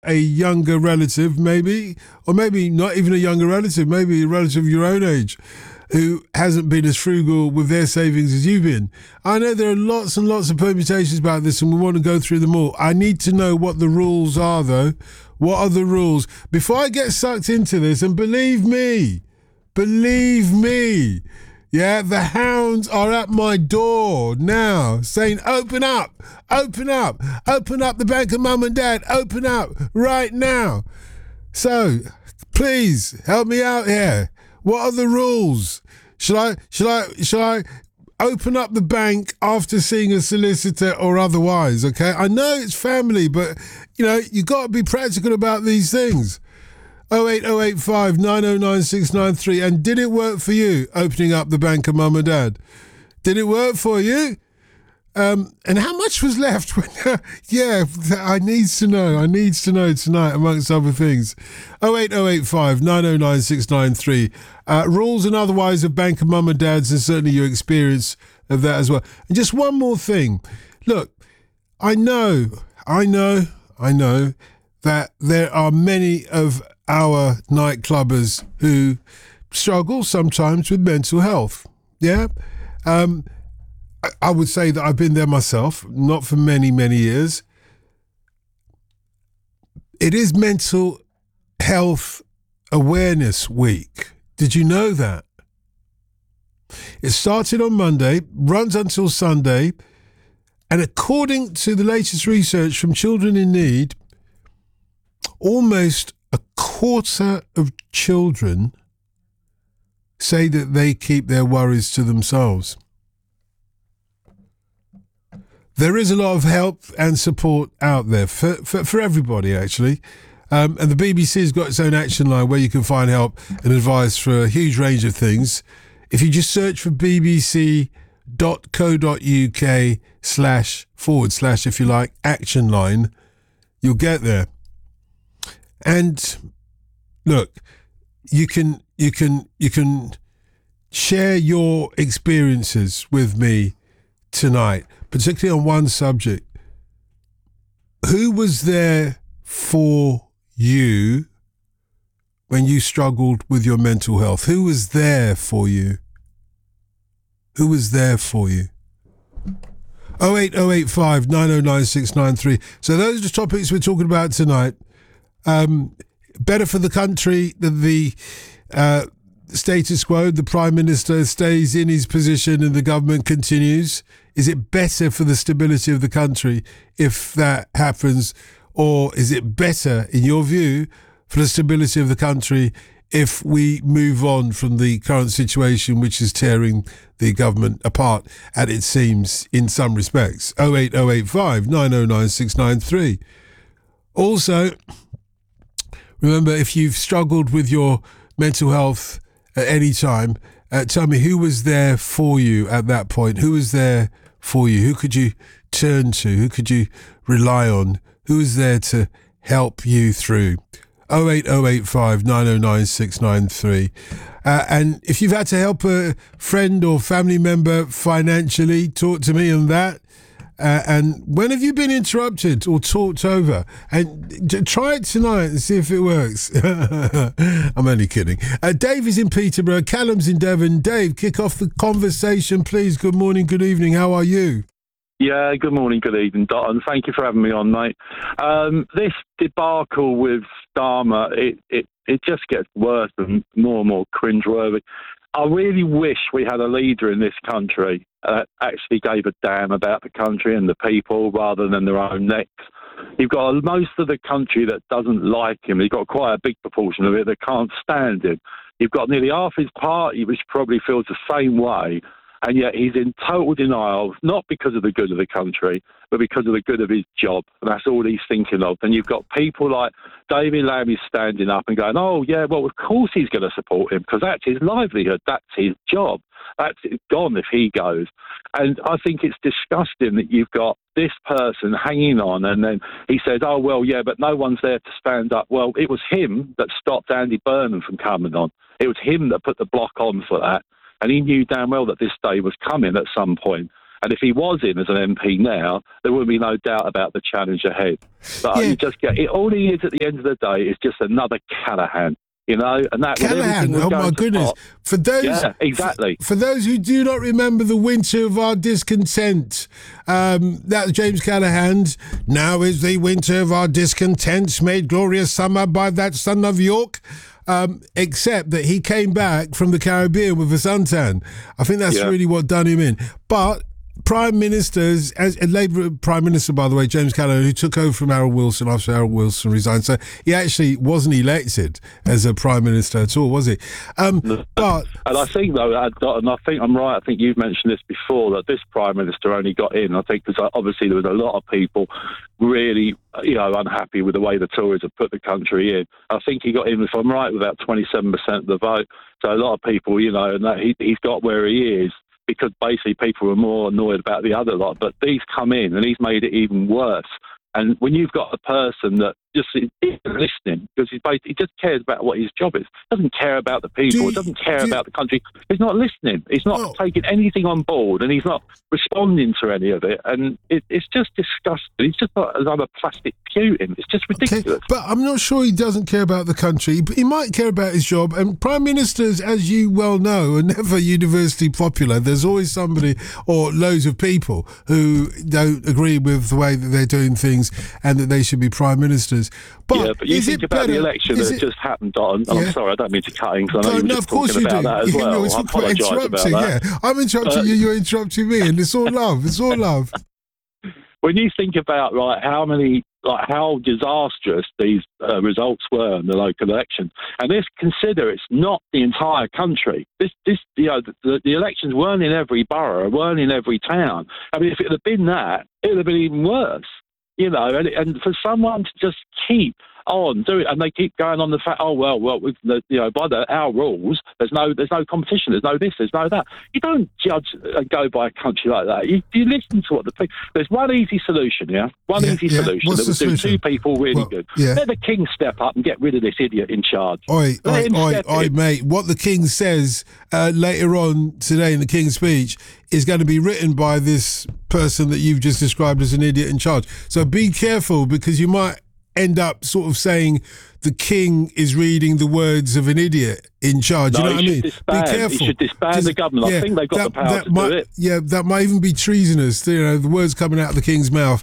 a younger relative, maybe, or maybe not even a younger relative, maybe a relative of your own age, who hasn't been as frugal with their savings as you've been. I know there are lots and lots of permutations about this, and we want to go through them all. I need to know what the rules are, though. What are the rules? Before I get sucked into this, and believe me, yeah, the hounds are at my door now saying, open up the bank of mum and dad, open up right now. So please help me out here. What are the rules? Shall I open up the bank after seeing a solicitor or otherwise? Okay, I know it's family, but you got to be practical about these things. 08085 909 693. And did it work for you, opening up the bank of mum and dad? Did it work for you? And how much was left? Yeah, I need to know tonight, amongst other things. 08085 909 693. Rules and otherwise of bank of mum and dads, and certainly your experience of that as well. And just one more thing. Look, I know that there are many of our nightclubbers who struggle sometimes with mental health. Yeah. I would say that I've been there myself, not for many, many years. It is Mental Health Awareness Week. Did you know that? It started on Monday, runs until Sunday, and according to the latest research from Children in Need, almost a quarter of children say that they keep their worries to themselves. There is a lot of help and support out there for everybody, actually. And the BBC's got its own action line where you can find help and advice for a huge range of things. If you just search for bbc.co.uk// if you like, action line, you'll get there. And look, you can share your experiences with me tonight, particularly on one subject. Who was there for you when you struggled with your mental health? Who was there for you? Who was there for you? 08085 909 693. So those are the topics we're talking about tonight. Better for the country that the status quo, the Prime Minister stays in his position and the government continues? Is it better for the stability of the country if that happens? Or is it better, in your view, for the stability of the country if we move on from the current situation, which is tearing the government apart at its seams in some respects? 08085 909 693. Also, remember, if you've struggled with your mental health at any time, tell me who was there for you at that point. Who was there for you? Who could you turn to? Who could you rely on? Who was there to help you through? 08085 909 693. And if you've had to help a friend or family member financially, talk to me on that. And when have you been interrupted or talked over? And try it tonight and see if it works. I'm only kidding. Dave is in Peterborough. Callum's in Devon. Dave, kick off the conversation, please. Good morning, good evening. How are you? Yeah, good morning, good evening, Dot, and thank you for having me on, mate. This debacle with Starmer, it just gets worse and more cringeworthy. I really wish we had a leader in this country that actually gave a damn about the country and the people rather than their own necks. You've got most of the country that doesn't like him. You've got quite a big proportion of it that can't stand him. You've got nearly half his party which probably feels the same way, and yet he's in total denial, not because of the good of the country, but because of the good of his job. And that's all he's thinking of. And you've got people like David Lammy standing up and going, oh, yeah, well, of course he's going to support him because that's his livelihood. That's his job. That's gone if he goes. And I think it's disgusting that you've got this person hanging on and then he says, oh, well, yeah, but no one's there to stand up. Well, it was him that stopped Andy Burnham from coming on. It was him that put the block on for that. And he knew damn well that this day was coming at some point. And if he was in as an MP now, there would be no doubt about the challenge ahead. But you just get it. All he is at the end of the day is just another Callaghan. And that Callaghan, oh my goodness! For those, exactly. For those who do not remember the winter of our discontent, that was James Callaghan. Now is the winter of our discontent, made glorious summer by that son of York. Except that he came back from the Caribbean with a suntan. I think that's really what done him in. But prime ministers, as a Labour prime minister, by the way, James Callaghan, who took over from Harold Wilson after Harold Wilson resigned, so he actually wasn't elected as a prime minister at all, was he? But and I think though, and I think I'm right. I think you've mentioned this before, that this prime minister only got in. I think because obviously there was a lot of people really, unhappy with the way the Tories have put the country in. I think he got in, if I'm right, with about 27% of the vote. So a lot of people, and that he's got where he is, because basically people were more annoyed about the other lot. But he's come in and he's made it even worse. And when you've got a person that just isn't listening, because he just cares about what his job is, doesn't care about the people, doesn't care about the country, he's not listening, he's not taking anything on board, and he's not responding to any of it, and it's just disgusting. He's just like another plastic Putin. It's just ridiculous. Okay, but I'm not sure he doesn't care about the country. He might care about his job, and prime ministers, as you well know, are never universally popular. There's always somebody or loads of people who don't agree with the way that they're doing things and that they should be prime ministers. But you think about the election that just happened, Don, and I'm sorry, I don't mean to cut in, because I know you were just talking about that as well. I apologise about that. Yeah, I'm interrupting you, you're interrupting me, and it's all love. It's all love. When you think about how disastrous these results were in the local election, and consider it's not the entire country. The elections weren't in every borough, weren't in every town. I mean, if it had been that, it would have been even worse. And for someone to just keep on doing it, and they keep going on the fact, by our rules, there's no competition, there's no this, there's no that. You don't judge and go by a country like that. You listen to what the people. There's one easy solution, solution What's that would do two people really good. Yeah. Let the king step up and get rid of this idiot in charge. Oi, mate. What the king says later on today in the King's speech is going to be written by this person that you've just described as an idiot in charge. So be careful, because you might end up sort of saying the king is reading the words of an idiot in charge. You know what I mean? Be careful. He should disband the government. I think they've got the power to do it. Yeah, that might even be treasonous. The words coming out of the king's mouth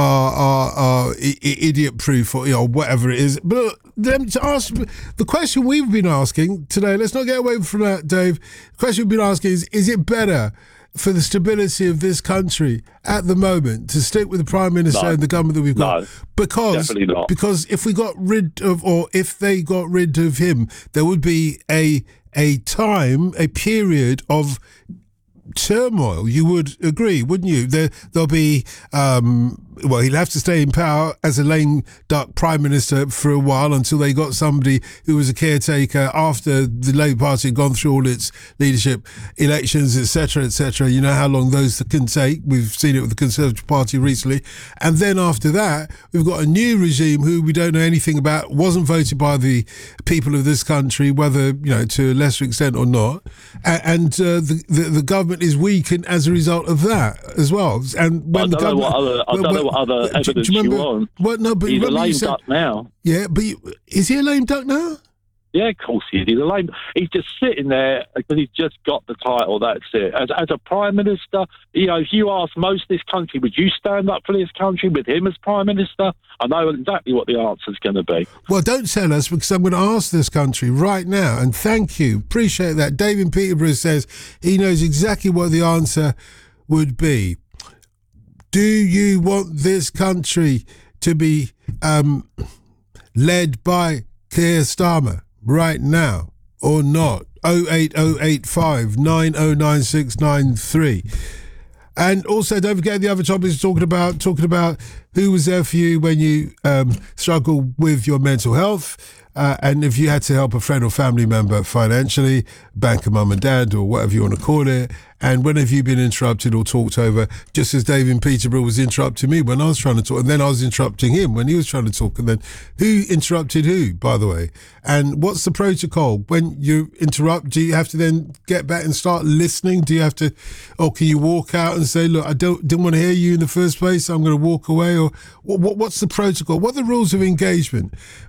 are idiot-proof, or whatever it is. But then to ask the question we've been asking today, let's not get away from that, Dave. The question we've been asking is it better for the stability of this country at the moment to stick with the Prime Minister and the government that we've got? Definitely not. Because if we got rid of, or if they got rid of him, there would be a period of turmoil. You would agree, wouldn't you? There'll be he'll have to stay in power as a lame duck prime minister for a while, until they got somebody who was a caretaker after the Labour Party had gone through all its leadership elections, etc., etc. You know how long those can take. We've seen it with the Conservative Party recently. And then after that, we've got a new regime who we don't know anything about, wasn't voted by the people of this country, whether to a lesser extent or not, and the government is weakened as a result of that as well. And when the government, what other evidence you want. He's a lame duck now. Yeah, but is he a lame duck now? Yeah, of course he is. He's a lame. He's just sitting there because he's just got the title. That's it. As a prime minister, if you ask most of this country, would you stand up for this country with him as prime minister? I know exactly what the answer's going to be. Well, don't tell us, because I'm going to ask this country right now. And thank you, appreciate that. Dave in Peterborough says he knows exactly what the answer would be. Do you want this country to be led by Keir Starmer right now or not? 08085 909693. And also, don't forget the other topics talking about who was there for you when you struggle with your mental health. And if you had to help a friend or family member financially, bank of mum and dad or whatever you want to call it, And when have you been interrupted or talked over, just as Dave in Peterborough was interrupting me when I was trying to talk, and then I was interrupting him when he was trying to talk, and then who interrupted who, by the way? And what's the protocol? When you interrupt, do you have to then get back and start listening? Do you have to, or can you walk out and say, look, I didn't want to hear you in the first place, so I'm going to walk away? Or what's the protocol? What are the rules of engagement